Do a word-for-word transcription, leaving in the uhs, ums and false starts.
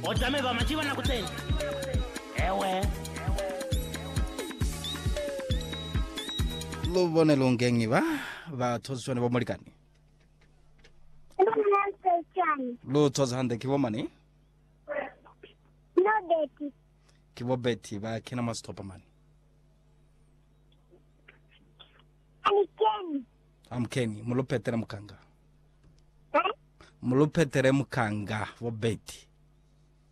Otame ba machiba na kutenda. Ewe. Lobone longengi ba ba tozwane ba molikani. Lo toza hande kibo mani? No beti. Kibo beti ba kina mastopa mani. Ani Kenny. Am Kenny, mulo petere mukanga. Eh? Mulo petere mukanga wo beti.